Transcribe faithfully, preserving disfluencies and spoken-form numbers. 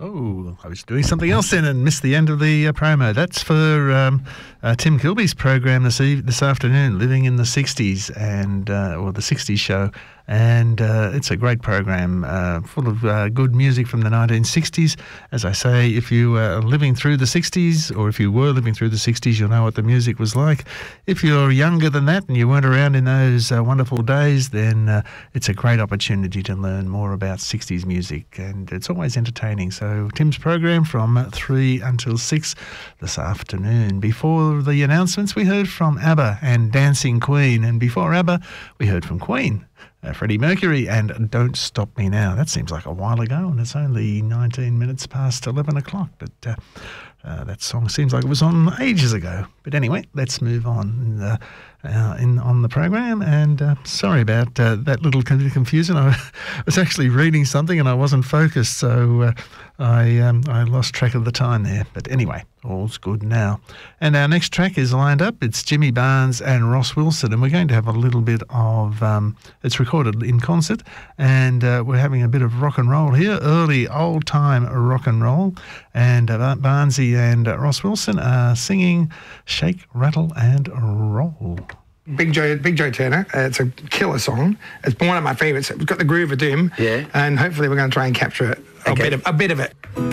Oh, I was doing something else then and missed the end of the uh, promo. That's for um, uh, Tim Kilby's program this eve- this afternoon, Living in the sixties, and uh, or the sixties show. And uh, it's a great program uh, full of uh, good music from the nineteen sixties. As I say, if you are living through the sixties, or if you were living through the sixties, you'll know what the music was like. If you're younger than that and you weren't around in those uh, wonderful days, then uh, it's a great opportunity to learn more about sixties music, and it's always entertaining. So Tim's program from three until six this afternoon. Before the announcements, we heard from ABBA and Dancing Queen, and before ABBA, we heard from Queen. Uh, Freddie Mercury and Don't Stop Me Now. That seems like a while ago, and it's only nineteen minutes past eleven o'clock, but uh, uh, that song seems like it was on ages ago. But anyway, let's move on uh, uh, in on the program, and uh, sorry about uh, that little confusion. I was actually reading something and I wasn't focused, so uh, I, um, I lost track of the time there. But anyway, all's good now. And our next track is lined up. It's Jimmy Barnes and Ross Wilson, and we're going to have a little bit of, um, it's recorded in concert, and uh, we're having a bit of rock and roll here, early old-time rock and roll, and uh, Barnesy and uh, Ross Wilson are singing Shake, Rattle and Roll. Big Joe, Big Joe Turner. Uh, it's a killer song. It's one of my favourites. It's got the groove of doom. Yeah. And hopefully we're going to try and capture it. A Okay. bit of, a bit of it.